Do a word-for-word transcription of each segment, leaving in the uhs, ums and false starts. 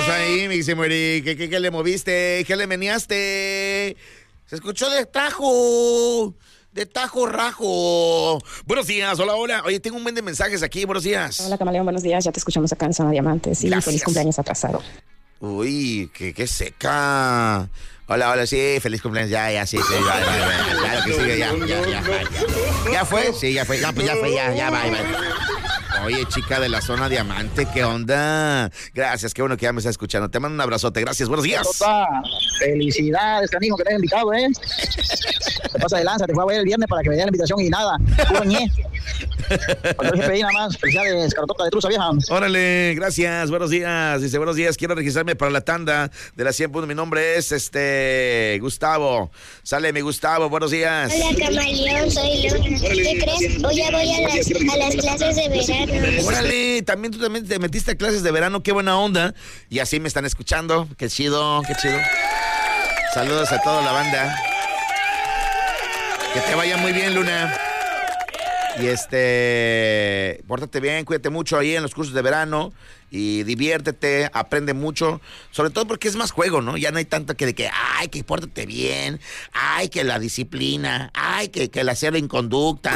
pasó ahí, mi querísimo Eric? ¿Qué, qué, ¿Qué le moviste? ¿Qué le meneaste? Se escuchó de tajo. De tajo rajo. Buenos días, hola, hola. Oye, tengo un buen de mensajes aquí, buenos días. Hola, Camaleón, buenos días. Ya te escuchamos acá en Zona Diamantes. Sí, feliz cumpleaños atrasado. Uy, qué, qué seca. Hola, hola, sí, feliz cumpleaños. Ya, ya, sí, sí, ya, ya, ya, claro que sigue, ya, ya, ya, ya. ¿Ya fue? Sí, ya fue, ya, pues ya fue, ya, ya, bye, bye. Oye, chica de la Zona Diamante, ¿qué onda? Gracias, qué bueno que ya me estás escuchando. Te mando un abrazote, gracias, buenos días. Felicidades, canijo, que te has invitado, ¿eh? Te pasa de lanza, te fue a ver el viernes para que me diera la invitación y nada, puro ñe. Cuando el G P I nada más, felicidades, carotota de truza vieja. Órale, gracias, buenos días. Dice, buenos días, quiero registrarme para la tanda de la cien puntos. Mi nombre es, este, Gustavo. Sale mi Gustavo, buenos días. Hola, Camaleón, soy Luna. ¿Qué crees? Hoy ya voy a las, a las clases de verano. Órale, también tú también te metiste a clases de verano, qué buena onda. Y así me están escuchando, qué chido, qué chido. Saludos a toda la banda. Que te vaya muy bien, Luna. Y este, pórtate bien, cuídate mucho ahí en los cursos de verano y diviértete, aprende mucho, sobre todo porque es más juego, ¿no? Ya no hay tanto que de que, ay, que pórtate bien, ay, que la disciplina, ay, que, que la cero inconducta.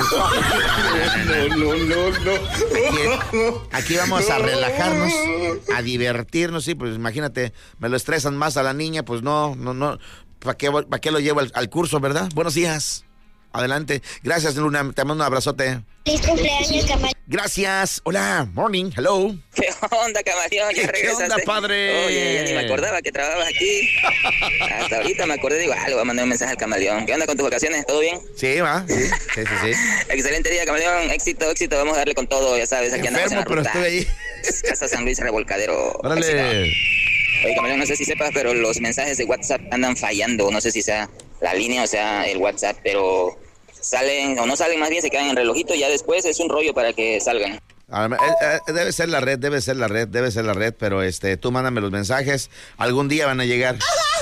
No, no, no, no. Aquí, aquí vamos a relajarnos, a divertirnos, sí, pues imagínate, me lo estresan más a la niña, pues no, no, no, ¿para qué, para qué lo llevo al, al curso, verdad? Buenos días. Adelante. Gracias, Luna. Te mando un abrazote. Feliz cumpleaños, Camaleón. Gracias. Hola. Morning. Hello. ¿Qué onda, Camaleón? ¿Ya regresaste? ¿Qué onda, padre? Oye, ya ni me acordaba que trabajabas aquí. Hasta ahorita me acordé. Digo, ah, le voy a mandar un mensaje al Camaleón. ¿Qué onda con tus vacaciones? ¿Todo bien? Sí, va. Sí, sí, sí. sí. Excelente día, Camaleón. Éxito, éxito. Vamos a darle con todo, ya sabes. Aquí andamos en la pero ruta. estoy ahí. Casa San Luis Revolcadero. Órale. Éxito. Oye, Camaleón, no sé si sepas, pero los mensajes de WhatsApp andan fallando. No sé si sea la línea o sea el WhatsApp, pero salen o no salen, más bien se quedan en relojito y ya después es un rollo para que salgan. Debe ser la red, debe ser la red, debe ser la red, pero este, tú mándame los mensajes, algún día van a llegar.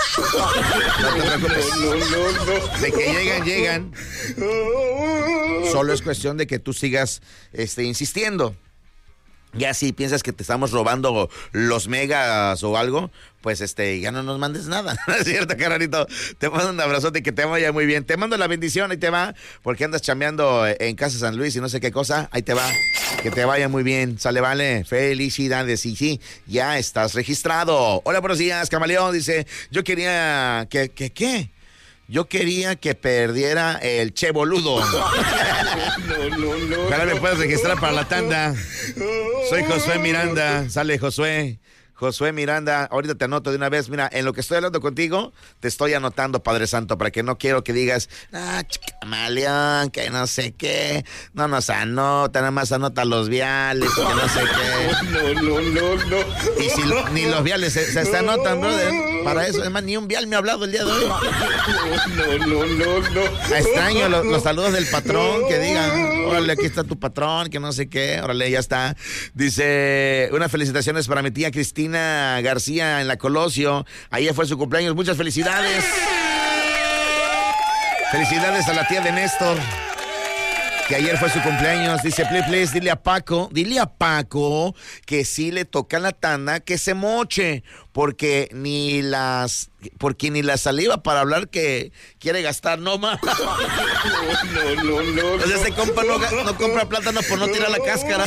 No te preocupes. No, no, no. De que llegan, llegan. Solo es cuestión de que tú sigas este, insistiendo. Ya si piensas que te estamos robando los megas o algo, pues este, ya no nos mandes nada. ¿No es cierto, carnalito? Te mando un abrazote y que te vaya muy bien. Te mando la bendición, ahí te va, porque andas chambeando en Casa San Luis y no sé qué cosa, ahí te va. Que te vaya muy bien, sale, vale. Felicidades, y sí, ya estás registrado. Hola, buenos días, Camaleón, dice, yo quería, que, que, ¿qué? Yo quería que perdiera el Che Boludo. No, no, no. Ahora me puedes registrar para la tanda. Soy Josué Miranda. Sale, Josué. Josué Miranda, ahorita te anoto de una vez. Mira, en lo que estoy hablando contigo, te estoy anotando, Padre Santo, para que no quiero que digas, ah, Camaleón, que no sé qué. No nos anota, nada más anota los viales, que no sé qué. No, no, no, no. Y si lo, ni los viales se, se, se anotan, brother. Para eso, además, ni un vial me ha hablado el día de hoy. No, no, no, no. Extraño los, los saludos del patrón, que digan, órale, aquí está tu patrón, que no sé qué. Órale, ya está. Dice, unas felicitaciones para mi tía Cristina García en la Colosio. Ayer fue su cumpleaños. Muchas felicidades. Felicidades a la tía de Néstor, que ayer fue su cumpleaños. Dice, please, please, dile a Paco, dile a Paco que si le toca la tanda, que se moche, porque ni las, porque ni la saliva para hablar que quiere gastar, no más. No, no, no. O sea, ese compa no, no compra plátano por no tirar la cáscara.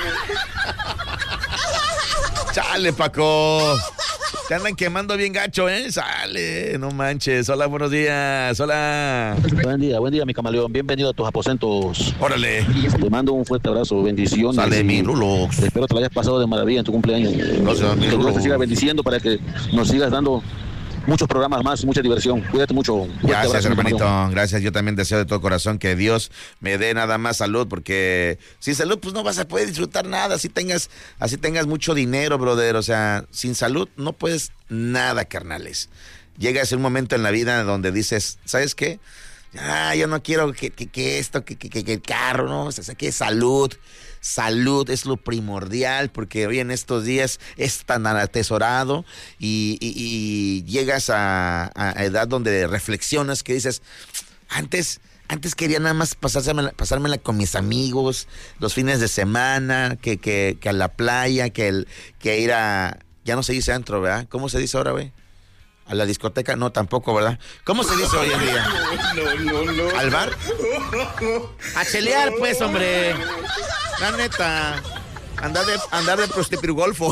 Chale, Paco. Te andan quemando bien gacho, ¿eh? Sale, no manches. Hola, buenos días. Hola. Buen día, buen día, mi Camaleón. Bienvenido a tus aposentos. Órale. Te mando un fuerte abrazo, bendiciones. Sale, mi Lulux. Espero te lo hayas pasado de maravilla en tu cumpleaños. Gracias, mi que Dios Lulux. te siga bendiciendo para que nos sigas dando muchos programas más, mucha diversión. Cuídate mucho. Gracias, abrazo, hermanito. Gracias. Yo también deseo de todo corazón que Dios me dé nada más salud, porque sin salud pues no vas a poder disfrutar nada. Así tengas, así tengas mucho dinero, brother. O sea, sin salud no puedes nada, carnales. Llega a ser un momento en la vida donde dices, ¿sabes qué? Ah, yo no quiero que, que, que esto, que, que, que el carro, ¿no? O sea, que salud. Salud es lo primordial, porque hoy en estos días es tan atesorado y, y, y llegas a, a edad donde reflexionas, que dices, antes, antes quería nada más pasármela, pasármela con mis amigos, los fines de semana, que, que, que a la playa, que, el, que ir a, Ya no se dice antro, ¿verdad? ¿Cómo se dice ahora, güey? A la discoteca, no, tampoco, ¿verdad? ¿Cómo se dice hoy en día? No, no, no. ¿Al bar? A chelear, pues, hombre. La neta. Andar de, andar de prostipirugolfo.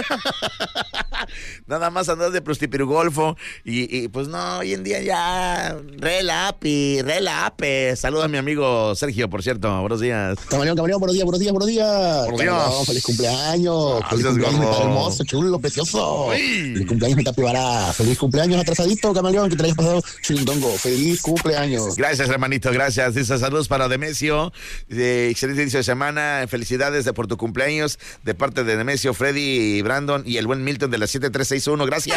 Nada más andar de prostipirugolfo. Y, y pues no, hoy en día ya. Relapi, relape. Saluda a mi amigo Sergio, por cierto. Buenos días. Camaleón, camaleón, buenos días, buenos días, buenos días. Buenos días. Camaleón, feliz cumpleaños. Ah, feliz Dios cumpleaños, mío. mi hermoso, chulo, precioso. Uy. Feliz cumpleaños, mi Tapibara. Feliz cumpleaños atrasadito, camaleón, que te hayas pasado chilindongo. Feliz cumpleaños. Gracias, hermanito, gracias. Dice saludos para Demesio. Eh, excelente inicio de semana. Felicidades de, por tu cumpleaños de parte de Demesio, Freddy y Brandon y el buen Milton de la siete tres seis uno. Gracias.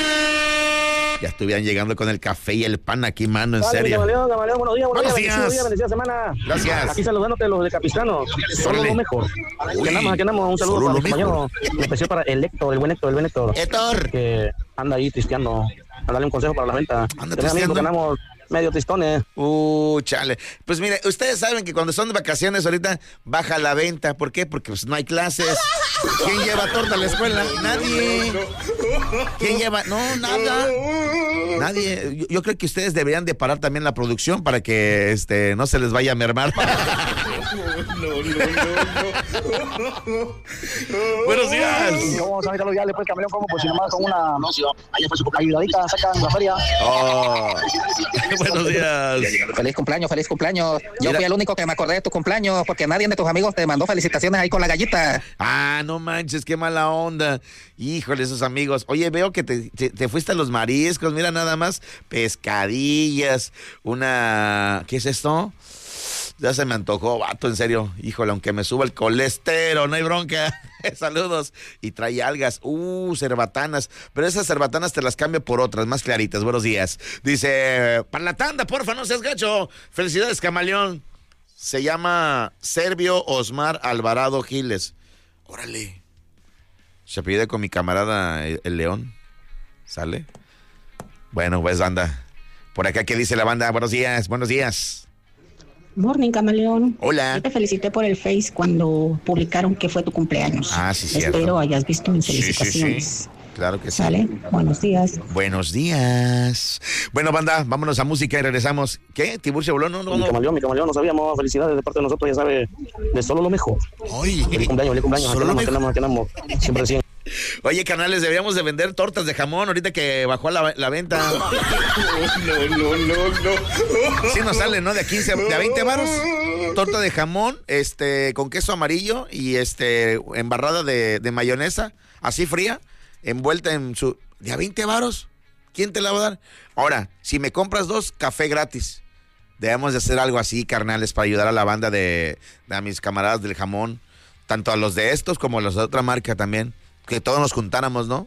Ya estuvieran llegando con el café y el pan aquí, mano, en Dale, serio. Camaleón, Camaleón, buenos días, buenos, Buenos días. días. Bendecido día, bendecida semana. Gracias. Aquí saludándote los de Capistrano. Solo Órale. lo mejor. Uy. Aquí andamos, aquí andamos. Un saludo Solo para lo mi compañero. En especial para el Héctor, el buen Héctor, el buen Héctor. Héctor. Que anda ahí tristeando. A darle un consejo para la venta. Anda Tenés amigos tristeando. que andamos medio tristones. Uh, chale. Pues mire, ustedes saben que cuando son de vacaciones ahorita baja la venta. ¿Por qué? Porque pues no hay clases. ¿Quién lleva torta a la escuela? Nadie. ¿Quién lleva? No, nada. Nadie. Yo, yo creo que ustedes deberían de parar también la producción para que este no se les vaya a mermar. No, no, no, no. Buenos días. Vamos a los diales, pues, Camaleón, como pues si nomás con una ahí fue su ayudadita, sacan la feria. Oh. Buenos días. Feliz cumpleaños, feliz cumpleaños. Yo Mira. fui el único que me acordé de tu cumpleaños porque nadie de tus amigos te mandó felicitaciones ahí con la gallita. Ah, no manches, qué mala onda. Híjole, esos amigos. Oye, veo que te, te, te fuiste a los mariscos. Mira nada más, pescadillas, una... ¿Qué es esto? Ya se me antojó, vato, en serio. Híjole, aunque me suba el colesterol, no hay bronca. Saludos. Y trae algas. Uh, cerbatanas. Pero esas cerbatanas te las cambio por otras, más claritas. Buenos días. Dice, para la tanda, porfa, no seas gacho. Felicidades, camaleón. Se llama Servio Osmar Alvarado Giles. Órale. Se pide con mi camarada el, el León. ¿Sale? Bueno, pues anda. Por acá, ¿qué dice la banda? Buenos días, buenos días. Morning, Camaleón. Hola. Yo te felicité por el Face cuando publicaron que fue tu cumpleaños. Ah, sí, cierto. Espero hayas visto mis Sí, sí, felicitaciones. sí. Claro que sí. ¿Sale? Buenos días. Buenos días. Bueno, banda, vámonos a música y regresamos. ¿Qué? ¿Tiburcio voló? No, no, Mi no. Camaleón, mi Camaleón, no sabíamos. Felicidades de parte de nosotros, ya sabe, de solo lo mejor. Ay, Feliz cumpleaños, feliz cumpleaños. Aquí solo lo andamos, aquí andamos, aquí andamos. Siempre cien. Oye, canales, deberíamos de vender tortas de jamón ahorita que bajó la, la venta. No, no, no, no. Sí nos sale, ¿no? De a quince, de a veinte varos. Torta de jamón, este, con queso amarillo y este, embarrada de, de mayonesa, así fría, envuelta en su... ¿De a veinte varos? ¿Quién te la va a dar? Ahora, si me compras dos, café gratis. Debemos de hacer algo así, carnales, para ayudar a la banda de, de a mis camaradas del jamón. Tanto a los de estos como a los de otra marca también. Que todos nos juntáramos, ¿no?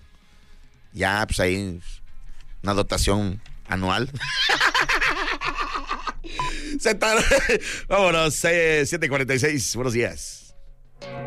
Ya, pues ahí, una dotación anual. Se tar- Vámonos, eh, siete cuarenta y seis. Buenos días.